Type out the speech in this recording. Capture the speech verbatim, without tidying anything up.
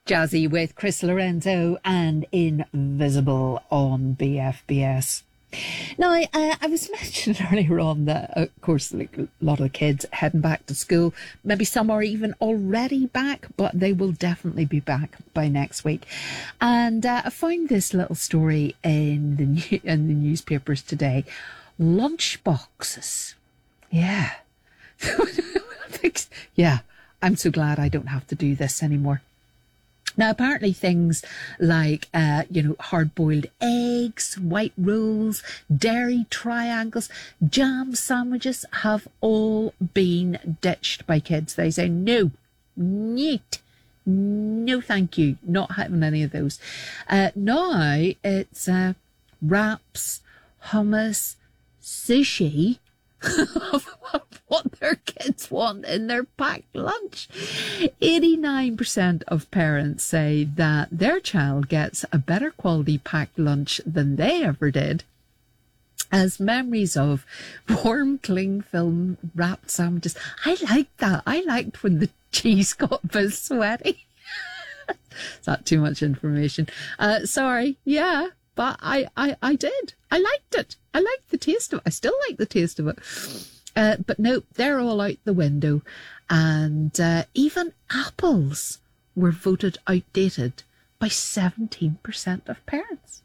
Jazzy with Chris Lorenzo and Invisible on B F B S. Now, I, uh, I was mentioning earlier on that, of course, like a lot of the kids heading back to school. Maybe some are even already back, but they will definitely be back by next week. And uh, I found this little story in the new, in the newspapers today. Lunch boxes. Yeah. Yeah. I'm so glad I don't have to do this anymore. Now, apparently things like, uh, you know, hard-boiled eggs, white rolls, dairy triangles, jam sandwiches have all been ditched by kids. They say, no, neat, no thank you, not having any of those. Uh, now it's uh, wraps, hummus, sushi, what their kids want in their packed lunch. eighty-nine percent of parents say that their child gets a better quality packed lunch than they ever did, as memories of warm cling film wrapped sandwiches. I liked that. I liked when the cheese got a bit sweaty. Is that too much information? Uh, sorry. Yeah. But I, I, I did. I liked it. I liked the taste of it. I still like the taste of it. Uh, but no, they're all out the window. And uh, even apples were voted outdated by seventeen percent of parents.